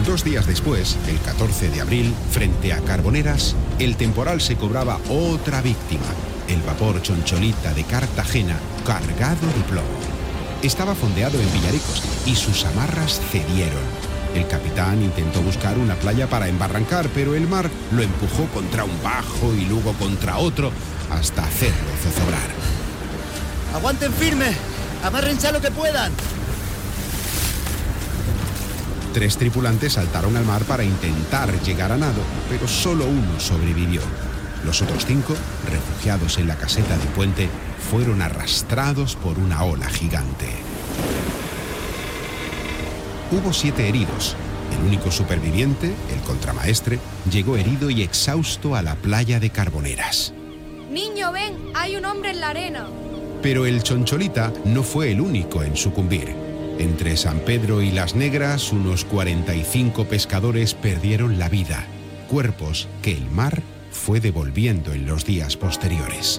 2 días después, el 14 de abril, frente a Carboneras, el temporal se cobraba otra víctima, el vapor Choncholita de Cartagena, cargado de plomo. Estaba fondeado en Villaricos y sus amarras cedieron. El capitán intentó buscar una playa para embarrancar, pero el mar lo empujó contra un bajo y luego contra otro hasta hacerlo zozobrar. ¡Aguanten firme! ¡Amárrense lo que puedan! 3 tripulantes saltaron al mar para intentar llegar a nado, pero solo uno sobrevivió. Los otros 5, refugiados en la caseta de puente, fueron arrastrados por una ola gigante. Hubo 7 heridos. El único superviviente, el contramaestre, llegó herido y exhausto a la playa de Carboneras. Niño, ven, hay un hombre en la arena. Pero el Choncholita no fue el único en sucumbir. Entre San Pedro y Las Negras, unos 45 pescadores perdieron la vida, cuerpos que el mar fue devolviendo en los días posteriores.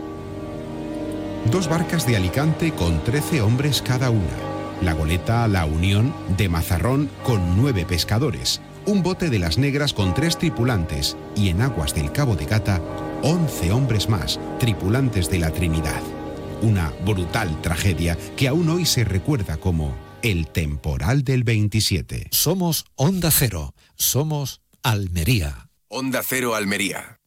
2 barcas de Alicante con 13 hombres cada una. La goleta La Unión de Mazarrón con 9 pescadores. Un bote de Las Negras con 3 tripulantes. Y en aguas del Cabo de Gata, 11 hombres más, tripulantes de la Trinidad. Una brutal tragedia que aún hoy se recuerda como el temporal del 27. Somos Onda Cero. Somos Almería. Onda Cero Almería.